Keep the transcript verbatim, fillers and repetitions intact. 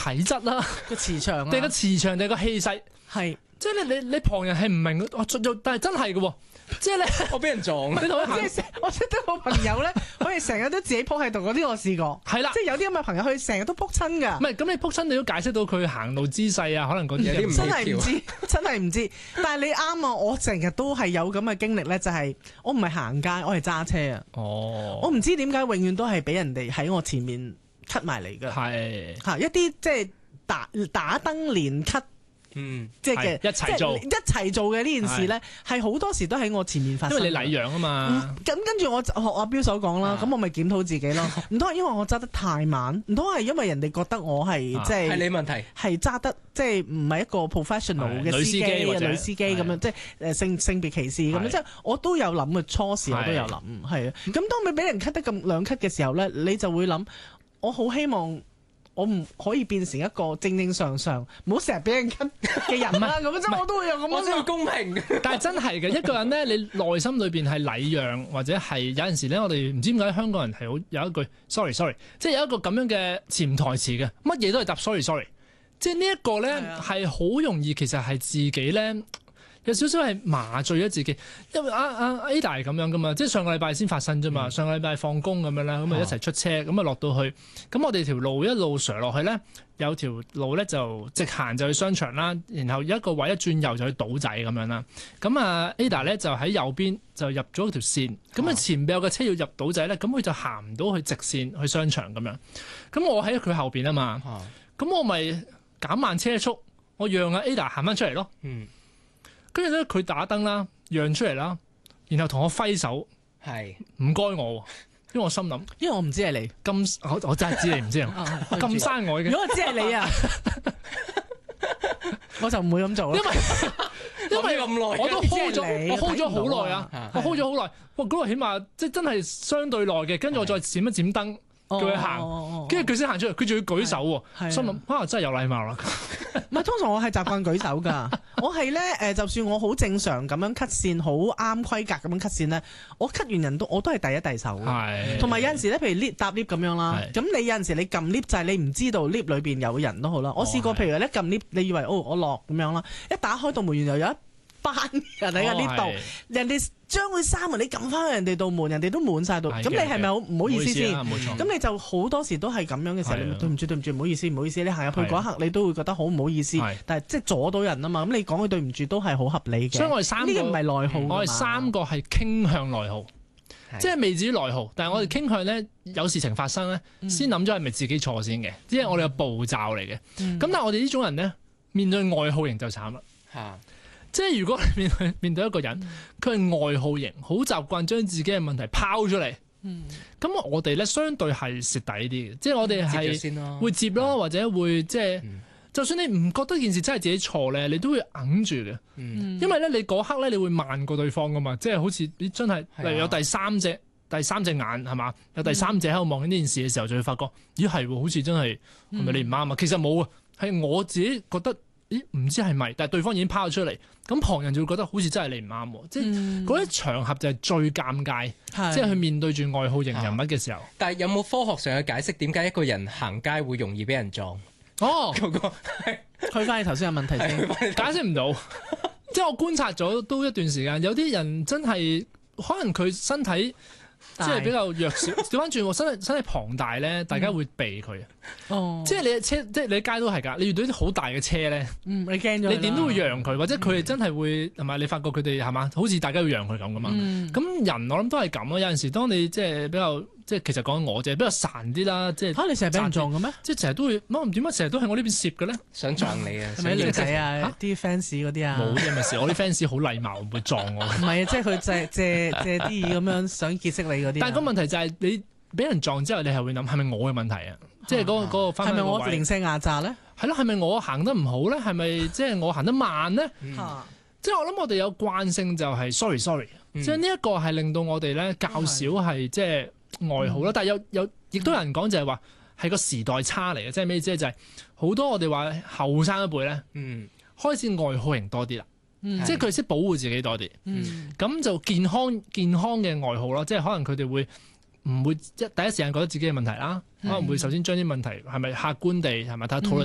體質啦， 個磁場定係個啊， 磁場，定係個氣勢， 係即係你你你旁人係唔明，我做做，但係真係嘅喎，即係咧， 我俾人撞。 你同佢行即係成我識得個朋友咧，可以成日都自己撲喺度，嗰啲我試過。 係啦即。係有啲咁嘅朋友，佢成日都撲親㗎唔。係咁，你撲親你都解釋到佢行路姿勢啊，可能嗰啲有啲唔嘢真係唔知，真係唔知。但係你啱啊！我成日都係有咁嘅經歷咧，就係、我唔係行街，我係揸車啊！ 哦， 我唔知點解永遠都係俾人哋喺我前面cut埋嚟㗎。 係嚇一啲即係打打燈連 cut 嗯， 即係嘅係一齊做即係一齊做嘅呢件事咧，係好多時都喺我前面發生。 因為你禮讓啊嘛。 咁跟住我就學阿標所講啦， 啊咁我咪檢討自己咯。唔通係因為我揸得太慢？唔通係因為人哋覺得我係啊即係係你問題。 係揸得即係唔係一個 professional 嘅司機係女司機或者女司機咁樣，即係誒性性別歧視咁樣， 係即係我都有諗嘅，初時我都有諗，係啊。咁當你俾人 cut 得咁兩 cut 嘅時候咧，你就會諗，我好希望我唔可以變成一個正正常常，唔好成日俾人 cut 嘅人啦。咁即係我都會有咁我想要樣。 公平。 但係真係嘅，一個人咧，你內心裏邊係禮讓，或者係有陣時咧，我哋唔知點解香港人係好有一句 sorry sorry，即係有一個咁樣嘅潛台詞嘅，乜嘢都係答 sorry sorry，即係呢一個咧係啊係好容易，其實係自己咧有少少係麻醉咗自己，因為阿阿 Ada 係咁樣噶嘛，即係上個禮拜先發生啫嘛， 嗯上個禮拜放工咁樣啦，咁啊一齊出車，咁啊落到去，咁我哋條路一路上落去咧。有條路咧就直行就去商場啦，然後一個位一轉右就去島仔咁樣啦。咁啊 Ada 咧就喺右邊就入咗條線，咁啊前邊有個車要入島仔咧，咁佢就行唔到去直線去商場咁樣。咁我喺佢後邊啊嘛， 啊咁我咪減慢車速，我讓阿 Ada 行翻出嚟咯。 嗯， 跟住咧佢打燈啦，讓出嚟啦，然後同我揮手係。 唔該我喎，因為我心諗因為我唔知係你， 咁我我真係知你唔知啊，咁生我嘅如。果我知係你啊，我就唔會咁做啦。 因為因為諗咗咁耐我都你 hold 知係你咗，我 hold 咗好耐啊啊，我 hold 咗好耐。哇，嗰個起碼即係真係相對耐嘅，跟住我再閃一閃燈，叫佢行， 行跟住佢先行出嚟，佢仲要舉手係啊喎，心諗啊真係有禮貌啦。 唔係，通常我係習慣舉手㗎。我係咧誒，就算我好正常咁樣 cut 線，好啱規格咁樣 cut 線咧，我 cut 完人都我都係第一第手嘅。 係同埋有陣時咧，譬如 lift 搭 lift 咁樣啦， 係咁你有陣時你撳 lift 掣，你唔知道 lift 裏邊有人都好啦。我試過係譬如咧撳 lift，你以為哦我落咁樣啦，一打開道門原來有一班人喺個 lift 度， 係人哋將佢閂門，你撳翻人哋道門，人哋都滿晒度， 係嘅咁你係咪好唔好意思先？ 唔好意思啊冇錯咁你就好多時都係咁樣嘅時候， 係啊你對唔住對唔住唔好意思唔好意思，你行入去係嗰一刻你都會覺得好唔好意思係， 但係即係阻到人啊嘛，咁你講句對唔住都係好合理嘅。 所以我哋三個呢啲唔係內耗㗎嘛， 我哋三個係傾向內耗， 係即係未至於內耗，但係我哋傾向咧有事情發生咧，先諗咗係咪自己錯先嘅，即係我哋有步驟嚟嘅。咁嗯但係我哋呢種人咧，面對外耗型就慘啦。 嚇即係如果你面對面對一個人，佢係外耗型，好習慣將自己嘅問題拋出嚟，咁、 嗯我哋咧相對係蝕底啲嘅，即係我哋接咗係先咯。 會接咯，或者會即係， 嗯就算你唔覺得件事真係自己錯咧，你都會揞住嘅， 嗯因為咧你嗰刻咧你會慢過對方噶嘛，即係好似你真係係啊例如有第三隻第三隻眼係嘛，有第三者喺度望緊呢件事嘅時候，就會發覺咦係喎，好似真係係咪你唔啱啊？其實冇啊，係我自己覺得。咦？唔知係咪？但係對方已經拋咗出嚟，咁旁人就會覺得好似真係你唔啱喎。即係嗯嗰啲場合就係最尷尬， 係即係去面對住外號型人物嘅時候。 但係有冇科學上嘅解釋點解一個人行街會容易俾人撞？ 哦， 嗰個去翻你頭先嘅問題先。 解釋唔到。即係我觀察咗都一段時間，有啲人真係可能佢身體即係比較弱小，調翻轉喎，身體身體龐大咧，大家會避佢。 哦， 即係你車，即係你喺街都係㗎。你遇到啲好大嘅車咧， 嗯，你驚咗佢啦， 你點都會讓佢，或者佢哋真係會係咪？你發覺佢哋係嘛？好似大家要讓佢咁噶嘛。 嗯咁人我諗都係咁咯。有陣時當你即係比較即係其實講緊我啫，比較孱啲啦，即係嚇你成日俾人撞嘅咩？ 即係成日都會，乜點解成日都喺我呢邊攝嘅咧？ 想撞你啊！ 係咪啲女仔嚇啊？啲 fans 嗰啲啊？ 冇啲咁嘅事，我啲 fans 好禮貌，唔會撞我。 唔係啊，即係佢借借借啲嘢咁樣想結識你嗰啲啊。 但係個問題就係你俾人撞之後，你係會諗係咪我嘅問題啊？即係嗰個嗰個翻係咪返個位我零舍壓榨咧？ 係咯，係咪我行得唔好咧？係咪即係我行得慢咧？ 嗯嚇即係我諗我哋有慣性就係 sorry sorry，、 嗯即係呢一個係令到我哋咧較少係即係外號啦。但係有有亦都有人講就係話係個時代差嚟嘅，即係咩意思？就係好多我哋話後生一輩咧嗯開始外號型多啲啦， 嗯即係佢識保護自己多啲， 嗯咁就健康健康嘅外號咯。即係可能佢哋會唔會一第一時間覺得自己嘅問題啦，可能會首先將啲問題係咪客觀地係咪睇下討論